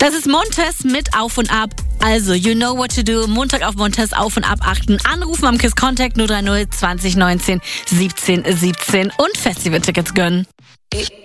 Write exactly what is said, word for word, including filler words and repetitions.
Das ist Montes mit Auf und Ab. Also, you know what to do. Montag auf Montes Auf und Ab achten. Anrufen am KISS Contact null drei null zwanzig neunzehn siebzehn siebzehn und Festivaltickets gönnen.